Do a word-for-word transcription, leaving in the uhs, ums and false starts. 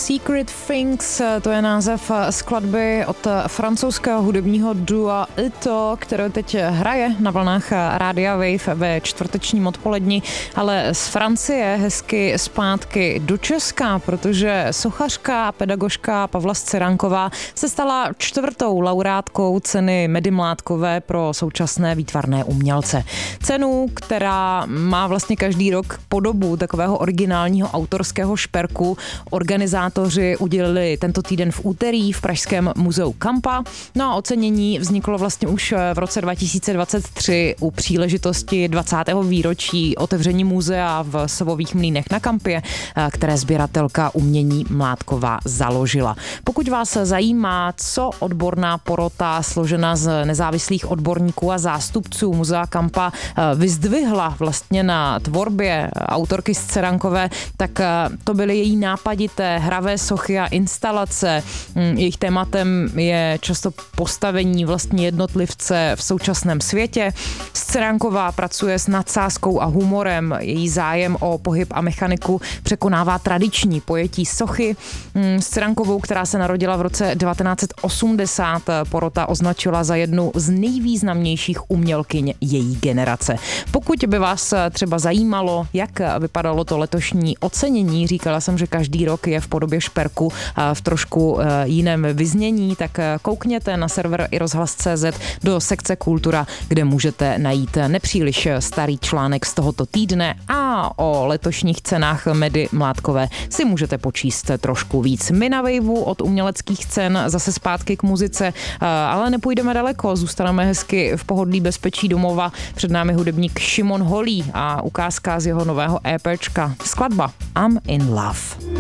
Secret Things, to je název skladby od francouzského hudebního dua Ito, které teď hraje na vlnách Rádia Wave ve čtvrtečním odpoledni, ale z Francie hezky zpátky do Česka, protože sochařka a pedagožka Pavla Sceránková se stala čtvrtou laureátkou ceny Medy Mládkové pro současné výtvarné umělce. Cenu, která má vlastně každý rok podobu takového originálního autorského šperku, organizátoři udělili tento týden v úterý v pražském muzeu Kampa. No a ocenění vzniklo vlastně už v roce dva tisíce dvacet tři u příležitosti dvacátého výročí otevření muzea v Sovových Mlýnech na Kampě, které sběratelka umění Mládková založila. Pokud vás zajímá, co odborná porota složená z nezávislých odborníků a zástupců muzea Kampa vyzdvihla vlastně na tvorbě autorky Sceránkové, tak to byly její nápadité hravé sochy a instalace. Jejich tématem je často postavení vlastně jednotlivce v současném světě. Sceránková pracuje s nadsázkou a humorem. Její zájem o pohyb a mechaniku překonává tradiční pojetí sochy. Sceránkovou, která se narodila v roce devatenáct set osmdesát, porota označila za jednu z nejvýznamnějších umělkyň její generace. Pokud by vás třeba zajímalo, jak vypadalo to letošní ocenění, říkala jsem, že každý rok je v podobě šperku v trošku jiném vyznění, tak koukněte na server i rozhlas tečka cé zet do sekce Kultura, kde můžete najít nepříliš starý článek z tohoto týdne a o letošních cenách Medy Mládkové si můžete počíst trošku víc. My na Waveu od uměleckých cen zase zpátky k muzice, ale nepůjdeme daleko, zůstaneme hezky v pohodlí bezpečí domova. Před námi hudebník Šimon Holý a ukázka z jeho nového EPčka. Skladba I'm in Love.